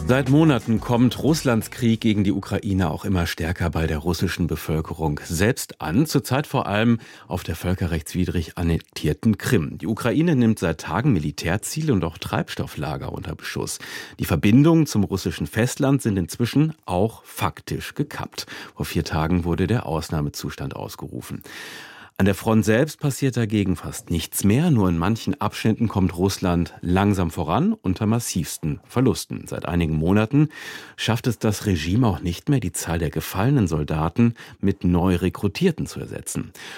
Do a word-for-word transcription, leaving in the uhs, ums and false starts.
Seit Monaten kommt Russlands Krieg gegen die Ukraine auch immer stärker bei der russischen Bevölkerung selbst an, zurzeit vor allem auf der völkerrechtswidrig annektierten Krim. Die Ukraine nimmt seit Tagen Militärziele und auch Treibstofflager unter Beschuss. Die Verbindungen zum russischen Festland sind inzwischen auch faktisch gekappt. Vor vier Tagen wurde der Ausnahmezustand ausgerufen. An der Front selbst passiert dagegen fast nichts mehr. Nur in manchen Abschnitten kommt Russland langsam voran, unter massivsten Verlusten. Seit einigen Monaten schafft es das Regime auch nicht mehr, die Zahl der gefallenen Soldaten mit neu Rekrutierten zu ersetzen.